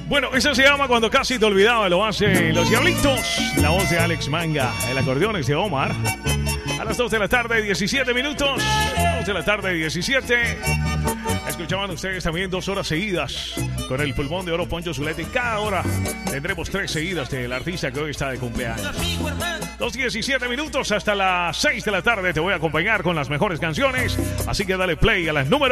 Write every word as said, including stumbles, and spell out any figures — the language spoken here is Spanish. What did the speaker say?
Bueno, eso se llama Cuando Casi Te Olvidaba. Lo hace Los Diablitos. La voz de Alex Manga. El acordeón es de Omar. A las dos de la tarde, diecisiete minutos. dos de la tarde, diecisiete. Escuchaban ustedes también dos horas seguidas con el pulmón de oro Poncho Zuleta. Y cada hora tendremos tres seguidas del artista que hoy está de cumpleaños. Dos diecisiete minutos hasta las seis de la tarde. Te voy a acompañar con las mejores canciones. Así que dale play a las números.